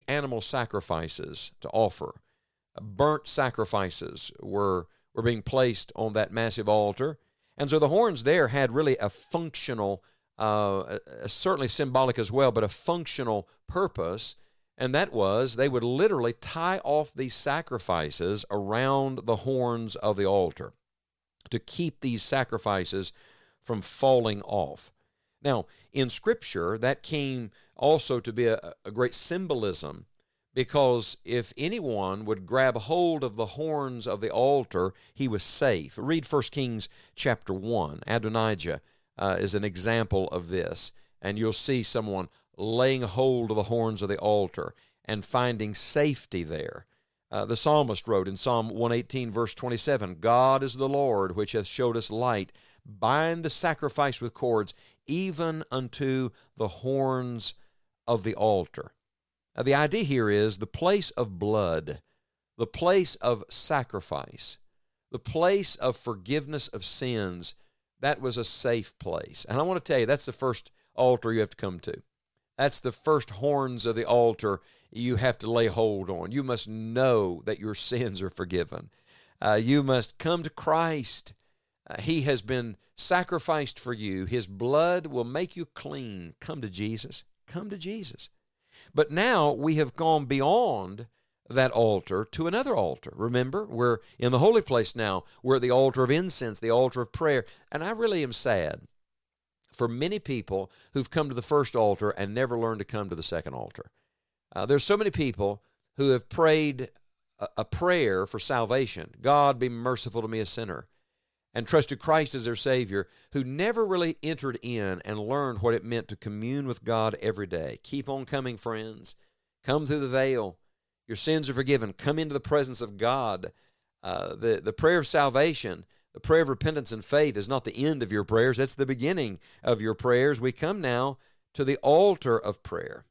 animal sacrifices to offer. Burnt sacrifices were being placed on that massive altar. And so the horns there had really a functional, certainly symbolic as well, but a functional purpose. And that was they would literally tie off these sacrifices around the horns of the altar to keep these sacrifices from falling off. Now, in Scripture, that came also to be a great symbolism, because if anyone would grab hold of the horns of the altar, he was safe. Read 1 Kings chapter 1. Adonijah is an example of this, and you'll see someone laying hold of the horns of the altar and finding safety there. The psalmist wrote in Psalm 118, verse 27, God is the Lord, which hath showed us light. Bind the sacrifice with cords, even unto the horns of the altar. Now, the idea here is the place of blood, the place of sacrifice, the place of forgiveness of sins. That was a safe place. And I want to tell you, that's the first altar you have to come to. That's the first horns of the altar you have to lay hold on. You must know that your sins are forgiven. You must come to Christ. He has been sacrificed for you. His blood will make you clean. Come to Jesus. Come to Jesus. But now we have gone beyond that altar to another altar. Remember, we're in the holy place now. We're at the altar of incense, the altar of prayer. And I really am sad for many people who've come to the first altar and never learned to come to the second altar. There's so many people who have prayed a prayer for salvation. God, be merciful to me, a sinner, and trusted Christ as their Savior, who never really entered in and learned what it meant to commune with God every day. Keep on coming, friends. Come through the veil. Your sins are forgiven. Come into the presence of God. The prayer of salvation, the prayer of repentance and faith is not the end of your prayers. That's the beginning of your prayers. We come now to the altar of prayer.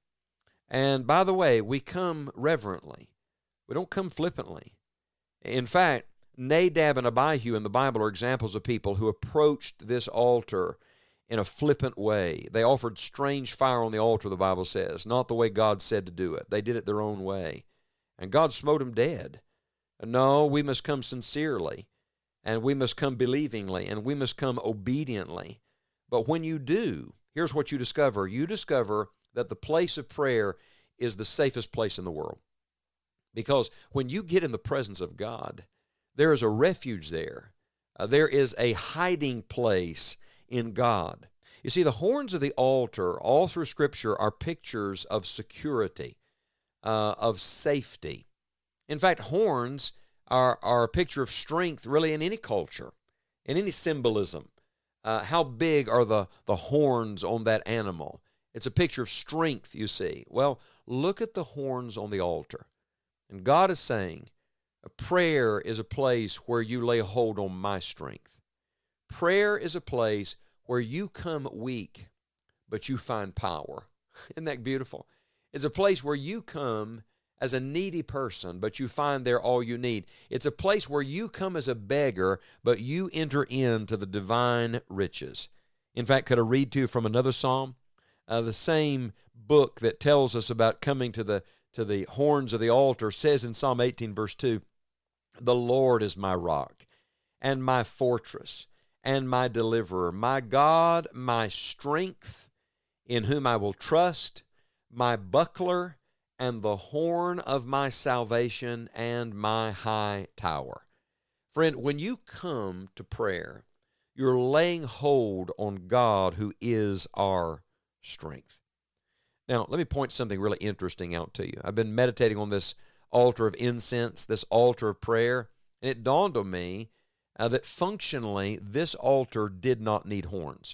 And by the way, we come reverently. We don't come flippantly. In fact, Nadab and Abihu in the Bible are examples of people who approached this altar in a flippant way. They offered strange fire on the altar, the Bible says, not the way God said to do it. They did it their own way. And God smote them dead. No, we must come sincerely, and we must come believingly, and we must come obediently. But when you do, here's what you discover. You discover that the place of prayer is the safest place in the world. Because when you get in the presence of God, there is a refuge there. There is a hiding place in God. You see, the horns of the altar, all through Scripture, are pictures of security, of safety. In fact, horns are a picture of strength, really, in any culture, in any symbolism. How big are the horns on that animal? It's a picture of strength, you see. Well, look at the horns on the altar. And God is saying, prayer is a place where you lay hold on my strength. Prayer is a place where you come weak, but you find power. Isn't that beautiful? It's a place where you come as a needy person, but you find there all you need. It's a place where you come as a beggar, but you enter into the divine riches. In fact, could I read to you from another psalm? The same book that tells us about coming to the horns of the altar says in Psalm 18, verse 2, the Lord is my rock and my fortress and my deliverer, my God, my strength, in whom I will trust, my buckler and the horn of my salvation and my high tower. Friend, when you come to prayer, you're laying hold on God, who is our strength. Now, let me point something really interesting out to you. I've been meditating on this altar of incense, this altar of prayer, and it dawned on me that functionally this altar did not need horns.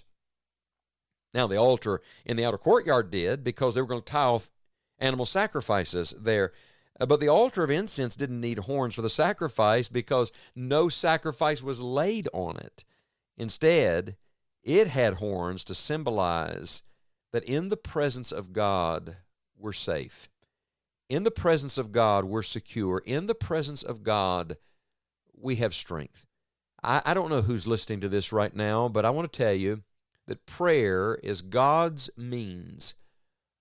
Now, the altar in the outer courtyard did, because they were going to tie off animal sacrifices there. But the altar of incense didn't need horns for the sacrifice, because no sacrifice was laid on it. Instead, it had horns to symbolize that in the presence of God, we're safe. In the presence of God, we're secure. In the presence of God, we have strength. I don't know who's listening to this right now, but I want to tell you that prayer is God's means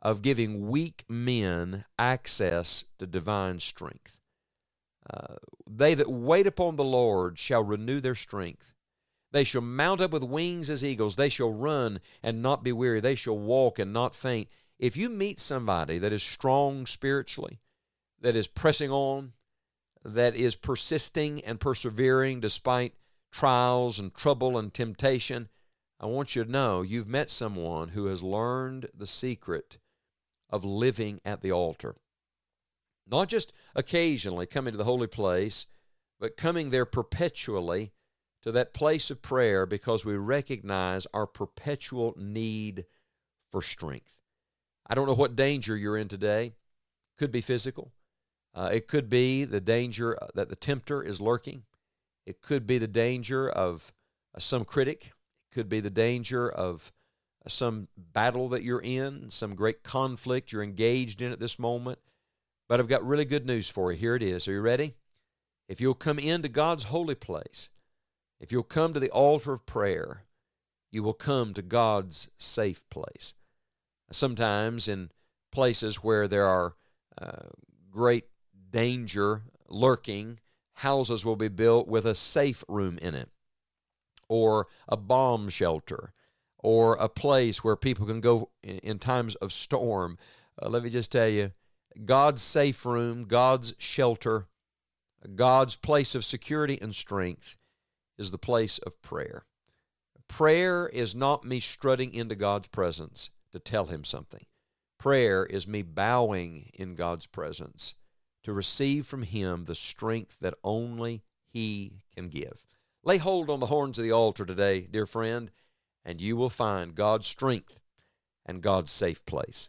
of giving weak men access to divine strength. They that wait upon the Lord shall renew their strength. They shall mount up with wings as eagles. They shall run and not be weary. They shall walk and not faint. If you meet somebody that is strong spiritually, that is pressing on, that is persisting and persevering despite trials and trouble and temptation, I want you to know you've met someone who has learned the secret of living at the altar. Not just occasionally coming to the holy place, but coming there perpetually to that place of prayer because we recognize our perpetual need for strength. I don't know what danger you're in today. Could be physical. It could be the danger that the tempter is lurking. It could be the danger of some critic. It could be the danger of some battle that you're in, some great conflict you're engaged in at this moment. But I've got really good news for you. Here it is. Are you ready? If you'll come into God's holy place, if you'll come to the altar of prayer, you will come to God's safe place. Sometimes in places where there are great danger lurking, houses will be built with a safe room in it, or a bomb shelter, or a place where people can go in times of storm. Let me just tell you, God's safe room, God's shelter, God's place of security and strength is the place of prayer. Prayer is not me strutting into God's presence to tell Him something. Prayer is me bowing in God's presence to receive from Him the strength that only He can give. Lay hold on the horns of the altar today, dear friend, and you will find God's strength and God's safe place.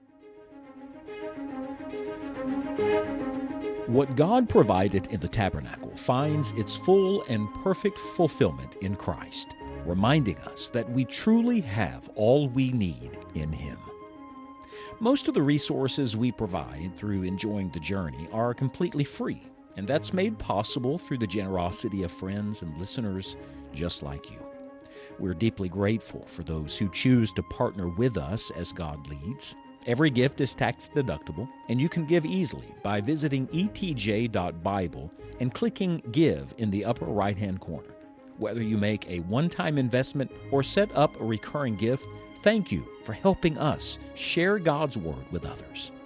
What God provided in the tabernacle finds its full and perfect fulfillment in Christ, reminding us that we truly have all we need in Him. Most of the resources we provide through enjoying the journey are completely free, and that's made possible through the generosity of friends and listeners just like you. We're deeply grateful for those who choose to partner with us as God leads. Every gift is tax deductible, and you can give easily by visiting etj.bible and clicking Give in the upper right-hand corner. Whether you make a one-time investment or set up a recurring gift, thank you for helping us share God's Word with others.